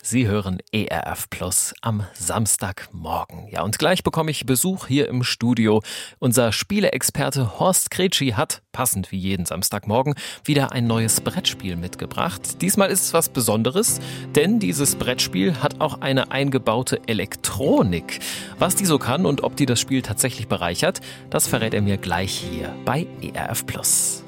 Sie hören ERF Plus am Samstagmorgen. Ja, und gleich bekomme ich Besuch hier im Studio. Unser Spieleexperte Horst Kretschi hat, passend wie jeden Samstagmorgen, wieder ein neues Brettspiel mitgebracht. Diesmal ist es was Besonderes, denn dieses Brettspiel hat auch eine eingebaute Elektronik. Was die so kann und ob die das Spiel tatsächlich bereichert, das verrät er mir gleich hier bei ERF Plus.